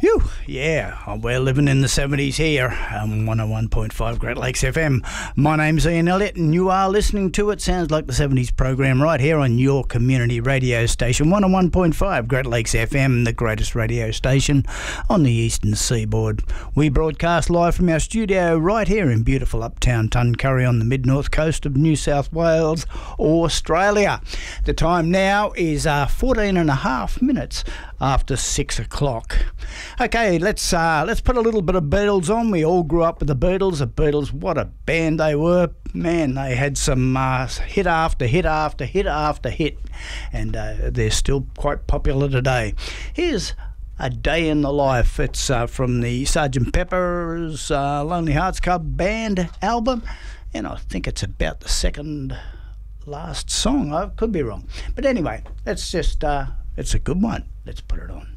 Phew, yeah, we're living in the 70s here on 101.5 Great Lakes FM. My name's Ian Elliott and you are listening to It Sounds Like the 70s program right here on your community radio station, 101.5 Great Lakes FM, the greatest radio station on the eastern seaboard. We broadcast live from our studio right here in beautiful uptown Tuncurry on the mid-north coast of New South Wales, Australia. The time now is 14 and a half minutes after 6 o'clock. Okay, let's put a little bit of Beatles on. We all grew up with the Beatles. The Beatles, what a band they were. Man, they had some hit after hit after hit after hit, and they're still quite popular today. Here's A Day in the Life. It's from the Sgt. Pepper's Lonely Hearts Club Band album, and I think it's about the second last song. I could be wrong. But anyway, it's just, it's a good one. Let's put it on.